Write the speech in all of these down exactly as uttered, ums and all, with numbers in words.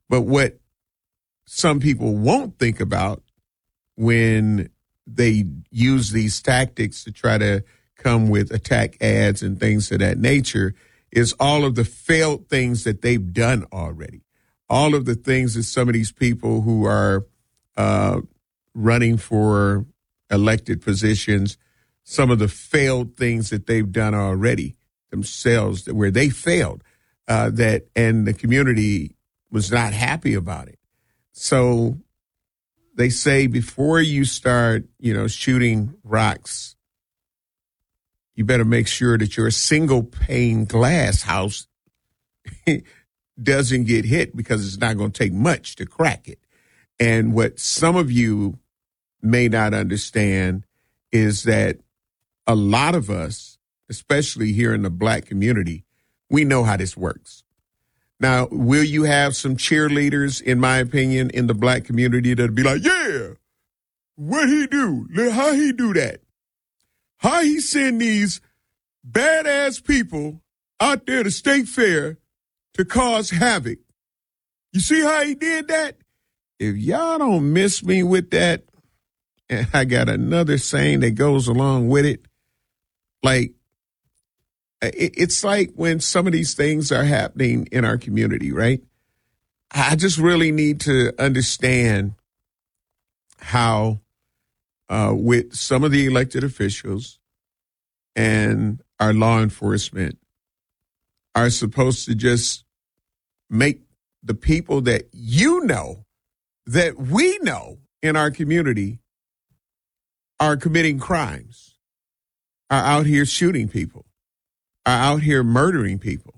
But what some people won't think about when they use these tactics to try to come with attack ads and things of that nature is all of the failed things that they've done already. All of the things that some of these people who are uh, running for elected positions, some of the failed things that they've done already themselves, where they failed, uh, that and the community was not happy about it. So they say before you start, you know, shooting rocks, you better make sure that your single pane glass house doesn't get hit, because it's not going to take much to crack it. And what some of you may not understand is that a lot of us, especially here in the black community, we know how this works. Now, will you have some cheerleaders, in my opinion, in the black community that'll be like, yeah, what he do? How he do that? How he send these badass people out there to state fair to cause havoc? You see how he did that? If y'all don't miss me with that, and I got another saying that goes along with it, like, it's like when some of these things are happening in our community, right? I just really need to understand how uh, with some of the elected officials and our law enforcement are supposed to just make the people that you know, that we know in our community are committing crimes, are out here shooting people, are out here murdering people,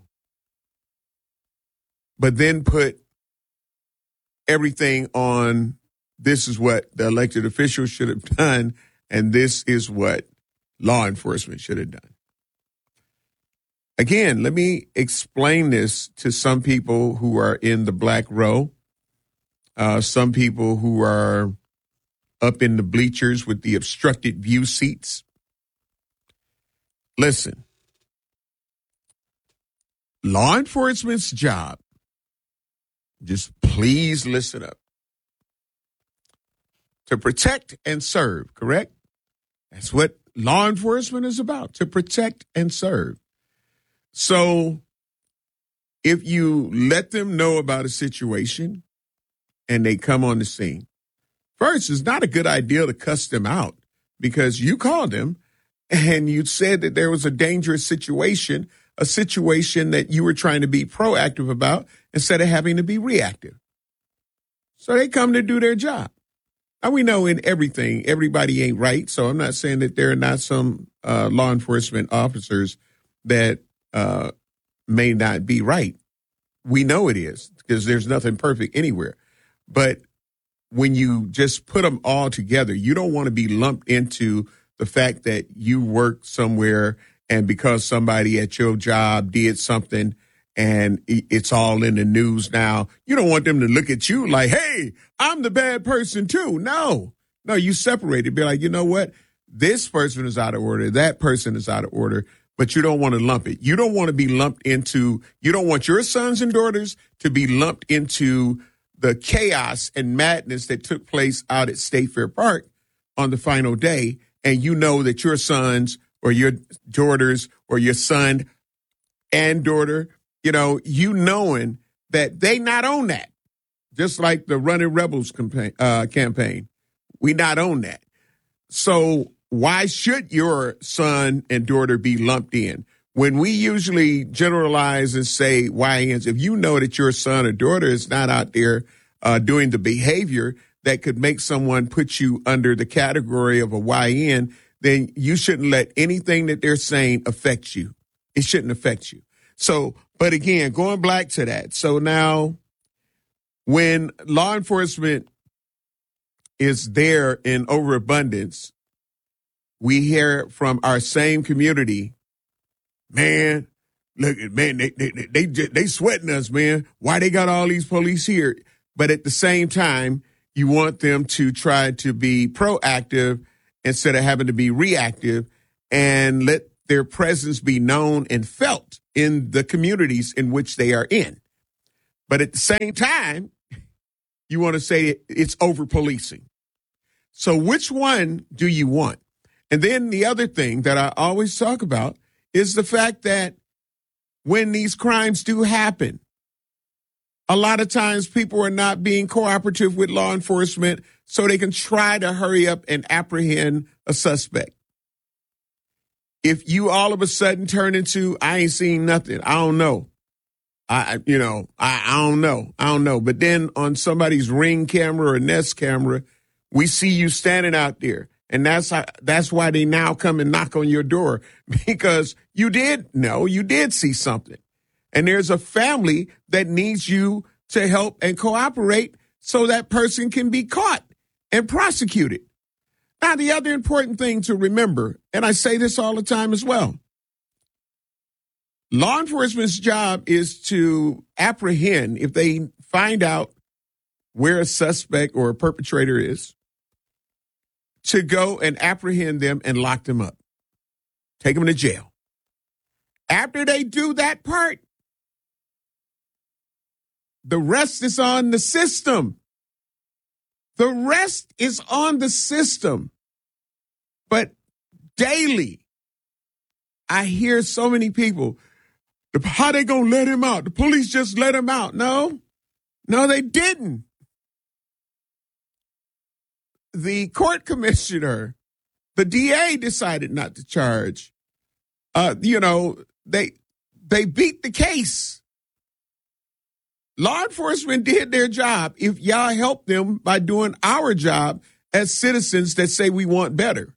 but then put everything on, this is what the elected officials should have done, and this is what law enforcement should have done. Again, let me explain this to some people who are in the black row, uh, some people who are up in the bleachers with the obstructed view seats. Listen, law enforcement's job, just please listen up, to protect and serve, correct? That's what law enforcement is about, to protect and serve. So if you let them know about a situation and they come on the scene, first, it's not a good idea to cuss them out, because you called them and you said that there was a dangerous situation, a situation that you were trying to be proactive about instead of having to be reactive. So they come to do their job. Now, we know in everything, everybody ain't right. So I'm not saying that there are not some uh, law enforcement officers that uh, may not be right. We know it is, because there's nothing perfect anywhere. But when you just put them all together, you don't want to be lumped into the fact that you work somewhere and because somebody at your job did something and it's all in the news now, you don't want them to look at you like, hey, I'm the bad person too. No, no, you separate it. Be like, you know what? This person is out of order. That person is out of order. But you don't want to lump it. You don't want to be lumped into, you don't want your sons and daughters to be lumped into the chaos and madness that took place out at State Fair Park on the final day. And you know that your sons or your daughters or your son and daughter, you know, you knowing that they not own that. Just like the Running Rebels campaign, uh, campaign. We not own that. So why should your son and daughter be lumped in? When we usually generalize and say Y Ns, if you know that your son or daughter is not out there uh, doing the behavior that could make someone put you under the category of a Y N, then you shouldn't let anything that they're saying affect you. It shouldn't affect you. So, but again, going back to that. So now when law enforcement is there in overabundance, we hear from our same community, man, look, man, they, they, they, they, they sweating us, man. Why they got all these police here? But at the same time, you want them to try to be proactive instead of having to be reactive and let their presence be known and felt in the communities in which they are in. But at the same time, you want to say it's over policing. So which one do you want? And then the other thing that I always talk about is the fact that when these crimes do happen, a lot of times people are not being cooperative with law enforcement so they can try to hurry up and apprehend a suspect. If you all of a sudden turn into, I ain't seen nothing, I don't know. I, you know, I, I don't know. I don't know. But then on somebody's Ring camera or Nest camera, we see you standing out there. And that's how, that's why they now come and knock on your door, because you did know, you did see something. And there's a family that needs you to help and cooperate so that person can be caught and prosecuted. Now, the other important thing to remember, and I say this all the time as well, law enforcement's job is to apprehend if they find out where a suspect or a perpetrator is, to go and apprehend them and lock them up, take them to jail. After they do that part, the rest is on the system. The rest is on the system. But daily, I hear so many people, how they gonna let him out? The police just let him out. No, no, they didn't. The court commissioner, the D A decided not to charge. Uh, you know, they they beat the case. Law enforcement did their job if y'all helped them by doing our job as citizens that say we want better.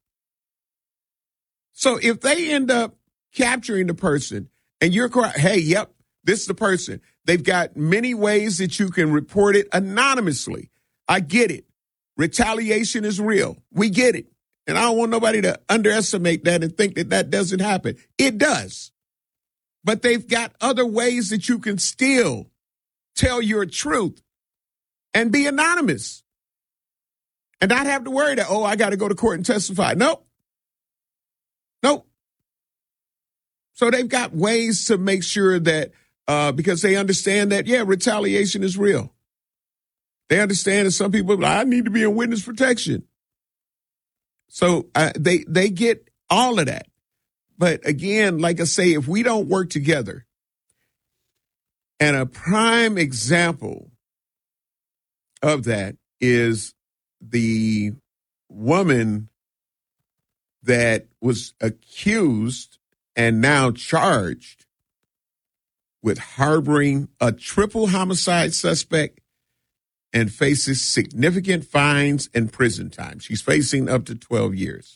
So if they end up capturing the person and you're correct, hey, yep, this is the person. They've got many ways that you can report it anonymously. I get it. Retaliation is real. We get it. And I don't want nobody to underestimate that and think that that doesn't happen. It does. But they've got other ways that you can still tell your truth and be anonymous and not have to worry that, oh, I got to go to court and testify. Nope. Nope. So they've got ways to make sure that, uh, because they understand that, yeah, retaliation is real. They understand that some people, I need to be in witness protection. So uh, they they get all of that. But again, like I say, if we don't work together, and a prime example of that is the woman that was accused and now charged with harboring a triple homicide suspect and faces significant fines and prison time. She's facing up to twelve years.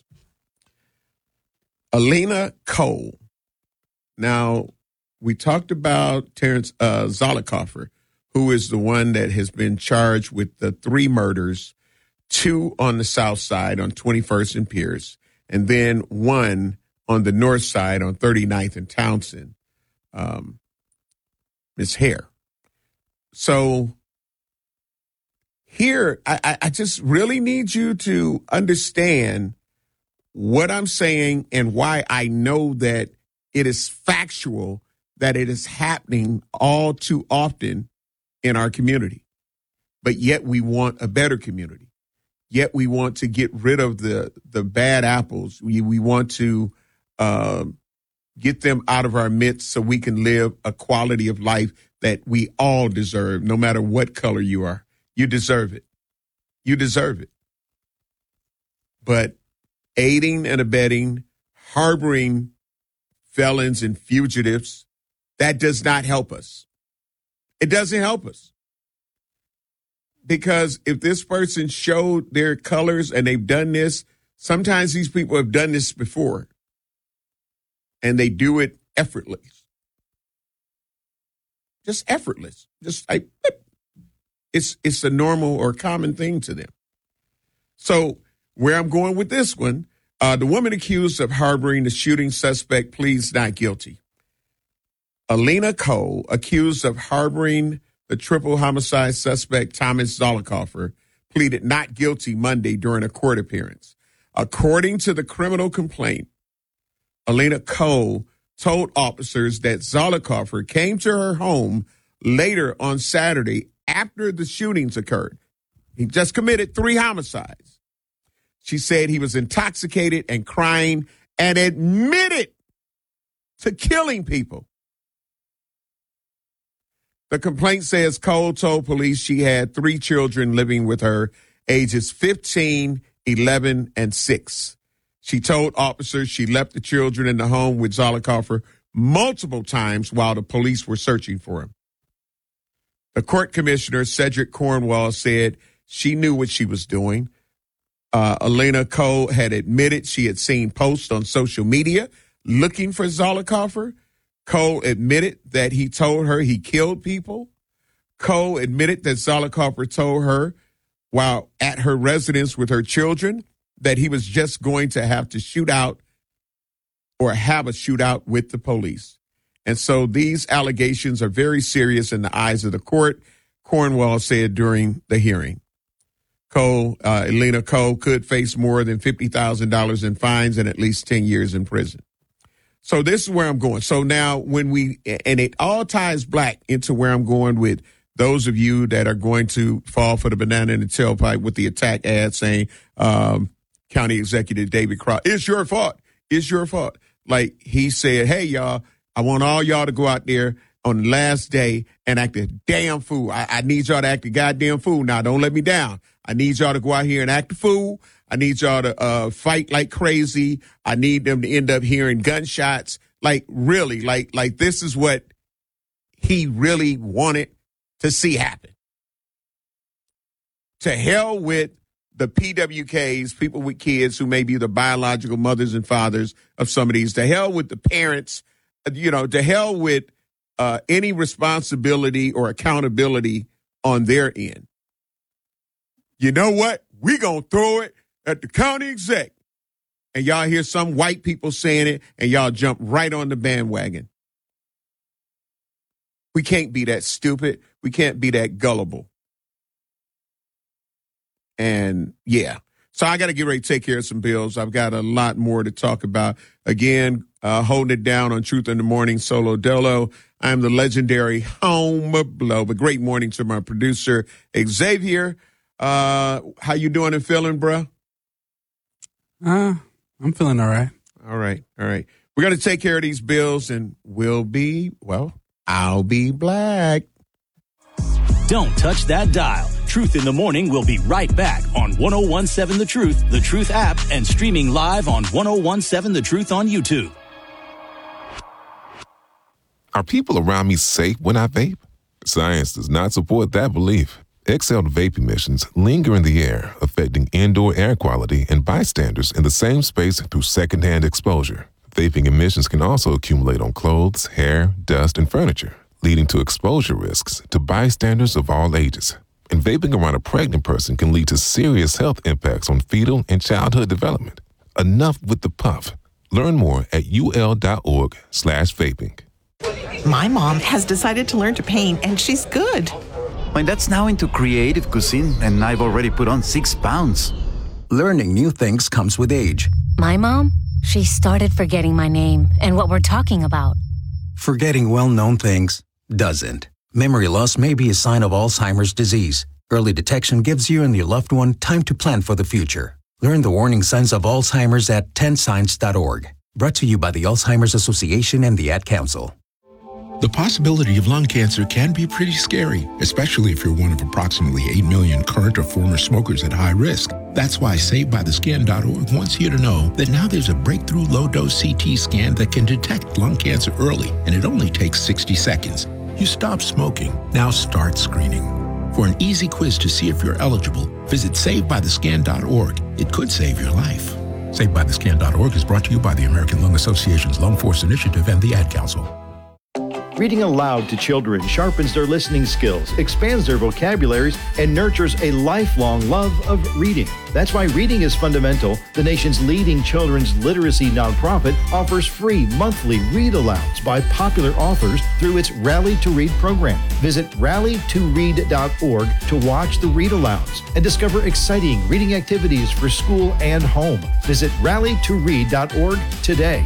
Alina Cole. Now, we talked about Terrence uh, Zollicoffer, who is the one that has been charged with the three murders, two on the south side on twenty-first and Pierce, and then one on the north side on thirty-ninth and Townsend, um, Miz Hare. So here, I, I just really need you to understand what I'm saying and why I know that it is factual, that it is happening all too often in our community. But yet we want a better community. Yet we want to get rid of the, the bad apples. We, we want to uh, get them out of our midst so we can live a quality of life that we all deserve, no matter what color you are. You deserve it. You deserve it. But aiding and abetting, harboring felons and fugitives, that does not help us. It doesn't help us. Because if this person showed their colors and they've done this, sometimes these people have done this before and they do it effortless. Just effortless. Just like, it's, it's a normal or common thing to them. So where I'm going with this one, uh, the woman accused of harboring the shooting suspect pleads not guilty. Alina Cole, accused of harboring the triple homicide suspect Thomas Zollicoffer, pleaded not guilty Monday during a court appearance. According to the criminal complaint, Alina Cole told officers that Zollicoffer came to her home later on Saturday after the shootings occurred. He just committed three homicides. She said he was intoxicated and crying and admitted to killing people. The complaint says Cole told police she had three children living with her, ages fifteen, eleven, and six. She told officers she left the children in the home with Zollicoffer multiple times while the police were searching for him. The court commissioner, Cedric Cornwall, said she knew what she was doing. Uh, Elena Cole had admitted she had seen posts on social media looking for Zollicoffer. Cole admitted that he told her he killed people. Cole admitted that Zollicoffer told her while at her residence with her children that he was just going to have to shoot out or have a shootout with the police. And so these allegations are very serious in the eyes of the court, Cornwall said during the hearing. Cole, uh, Elena Cole could face more than fifty thousand dollars in fines and at least ten years in prison. So this is where I'm going. So now when we, and it all ties black into where I'm going with those of you that are going to fall for the banana in the tailpipe with the attack ad saying, um, County Executive David Cross, it's your fault. It's your fault. Like he said, hey, y'all, I want all y'all to go out there on the last day and act a damn fool. I, I need y'all to act a goddamn fool. Now, don't let me down. I need y'all to go out here and act a fool. I need y'all to uh, fight like crazy. I need them to end up hearing gunshots. Like, really, like, like this is what he really wanted to see happen. To hell with the P W Ks, people with kids who may be the biological mothers and fathers of some of these. To hell with the parents, you know, to hell with uh, any responsibility or accountability on their end. You know what? We gonna throw it at the county exec. And y'all hear some white people saying it, and y'all jump right on the bandwagon. We can't be that stupid. We can't be that gullible. And, yeah. So I got to get ready to take care of some bills. I've got a lot more to talk about. Again, uh, holding it down on Truth in the Morning, Solo Dolo. I'm the legendary Home Blow. But great morning to my producer, Xavier. Uh, how you doing and feeling, bruh? Uh, I'm feeling all right. All right. All right. We're going to take care of these bills and we'll be, well, I'll be black. Don't touch that dial. Truth in the Morning will be right back on ten seventeen The Truth, The Truth app, and streaming live on ten seventeen The Truth on YouTube. Are people around me safe when I vape? Science does not support that belief. Exhaled vape emissions linger in the air, affecting indoor air quality and bystanders in the same space through secondhand exposure. Vaping emissions can also accumulate on clothes, hair, dust, and furniture, leading to exposure risks to bystanders of all ages. And vaping around a pregnant person can lead to serious health impacts on fetal and childhood development. Enough with the puff. Learn more at ul.org slash vaping. My mom has decided to learn to paint, and she's good. My dad's now into creative cuisine, and I've already put on six pounds. Learning new things comes with age. My mom, she started forgetting my name and what we're talking about. Forgetting well-known things doesn't. Memory loss may be a sign of Alzheimer's disease. Early detection gives you and your loved one time to plan for the future. Learn the warning signs of Alzheimer's at ten signs dot org. Brought to you by the Alzheimer's Association and the Ad Council. The possibility of lung cancer can be pretty scary, especially if you're one of approximately eight million current or former smokers at high risk. That's why Saved By The Skin dot org wants you to know that now there's a breakthrough low-dose C T scan that can detect lung cancer early, and it only takes sixty seconds. You stop smoking, now start screening. For an easy quiz to see if you're eligible, visit Saved By The Skin dot org. It could save your life. Saved By The Skin dot org is brought to you by the American Lung Association's Lung Force Initiative and the Ad Council. Reading aloud to children sharpens their listening skills, expands their vocabularies, and nurtures a lifelong love of reading. That's why Reading is Fundamental, the nation's leading children's literacy nonprofit, offers free monthly read-alouds by popular authors through its Rally to Read program. Visit rally to read dot org to watch the read-alouds and discover exciting reading activities for school and home. Visit rally to read dot org today.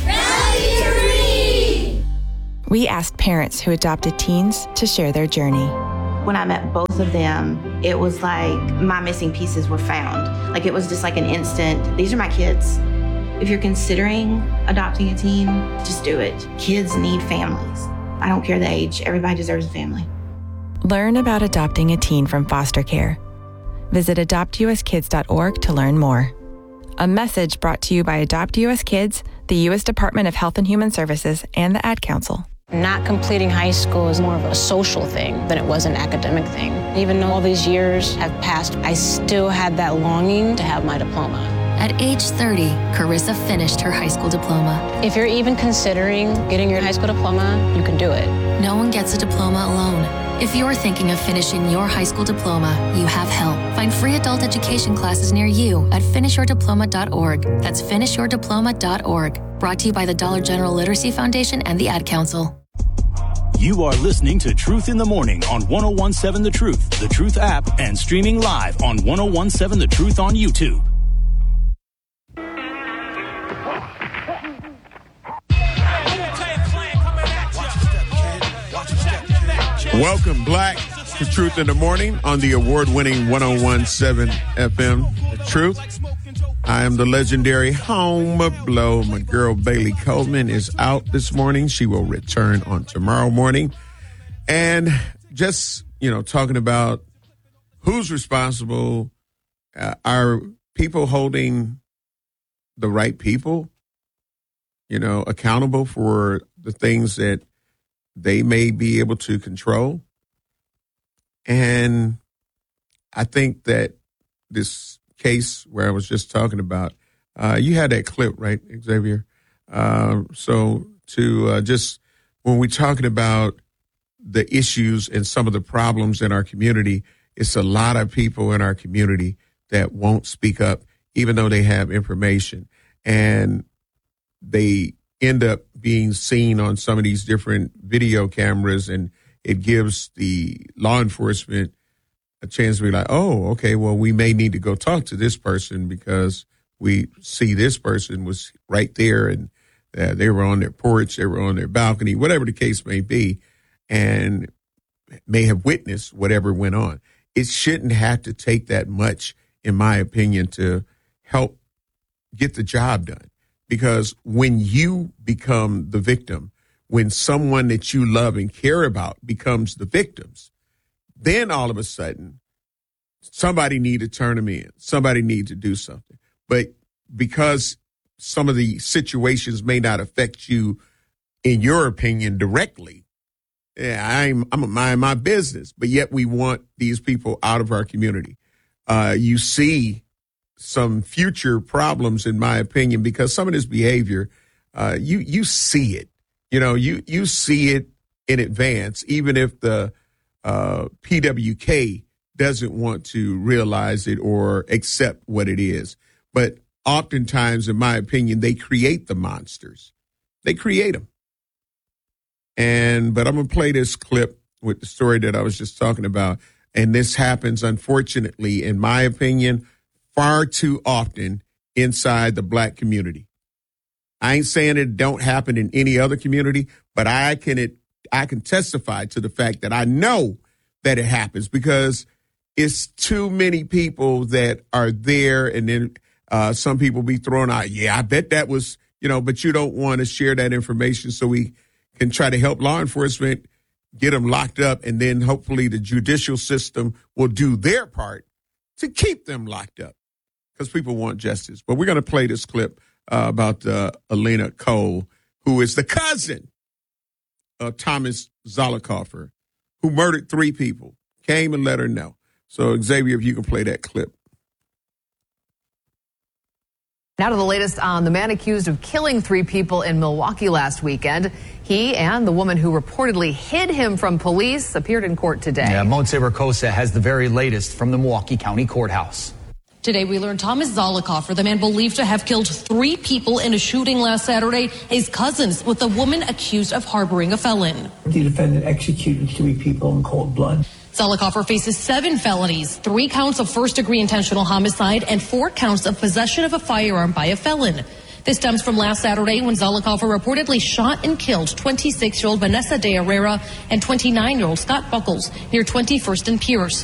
Rally to Read! We asked parents who adopted teens to share their journey. When I met both of them, it was like my missing pieces were found. Like it was just like an instant, these are my kids. If you're considering adopting a teen, just do it. Kids need families. I don't care the age, everybody deserves a family. Learn about adopting a teen from foster care. Visit adopt u s kids dot org to learn more. A message brought to you by Adopt U S Kids, the U S Department of Health and Human Services, and the Ad Council. Not completing high school is more of a social thing than it was an academic thing. Even though all these years have passed, I still had that longing to have my diploma. At age thirty, Carissa finished her high school diploma. If you're even considering getting your high school diploma, you can do it. No one gets a diploma alone. If you're thinking of finishing your high school diploma, you have help. Find free adult education classes near you at finish your diploma dot org. That's finish your diploma dot org. Brought to you by the Dollar General Literacy Foundation and the Ad Council. You are listening to Truth in the Morning on one oh one seven The Truth, The Truth app, and streaming live on one oh one seven The Truth on YouTube. Welcome, Black, to Truth in the Morning on the award-winning one oh one seven F M, The Truth. I am the legendary Home Blow. My girl Bailey Coleman is out this morning. She will return on tomorrow morning. And just, you know, talking about who's responsible, uh, are people holding the right people, you know, accountable for the things that they may be able to control. And I think that this case where I was just talking about, uh, you had that clip, right, Xavier? Uh, so to uh, just, when we're talking about the issues and some of the problems in our community, it's a lot of people in our community that won't speak up, even though they have information. And they end up being seen on some of these different video cameras, and it gives the law enforcement a chance to be like, oh, okay, well, we may need to go talk to this person because we see this person was right there and uh, they were on their porch, they were on their balcony, whatever the case may be, and may have witnessed whatever went on. It shouldn't have to take that much, in my opinion, to help get the job done. Because when you become the victim, when someone that you love and care about becomes the victims, then all of a sudden, somebody need to turn them in. Somebody need to do something. But because some of the situations may not affect you, in your opinion, directly, yeah, I'm I'm a mind my business. But yet we want these people out of our community. Uh, you see some future problems, in my opinion, because some of this behavior, uh, you you see it. You know, you you see it in advance, even if the uh, P W K doesn't want to realize it or accept what it is. But oftentimes, in my opinion, they create the monsters. They create them. And but I'm going to play this clip with the story that I was just talking about. And this happens, unfortunately, in my opinion, far too often inside the Black community. I ain't saying it don't happen in any other community, but I can it, I can testify to the fact that I know that it happens because it's too many people that are there, and then uh, some people be thrown out. Yeah, I bet that was, you know, but you don't want to share that information so we can try to help law enforcement get them locked up, and then hopefully the judicial system will do their part to keep them locked up. Because people want justice. But we're going to play this clip uh, about uh, Elena Cole, who is the cousin of Thomas Zollicoffer, who murdered three people, came and let her know. So, Xavier, if you can play that clip. Now to the latest on the man accused of killing three people in Milwaukee last weekend. He and the woman who reportedly hid him from police appeared in court today. Yeah, Montse Rakosa has the very latest from the Milwaukee County Courthouse. Today, we learned Thomas Zollicoffer, the man believed to have killed three people in a shooting last Saturday, is cousins with a woman accused of harboring a felon. The defendant executed three people in cold blood. Zollicoffer faces seven felonies, three counts of first-degree intentional homicide, and four counts of possession of a firearm by a felon. This stems from last Saturday when Zollicoffer reportedly shot and killed twenty-six-year-old Vanessa De Herrera and twenty-nine-year-old Scott Buckles near twenty-first and Pierce.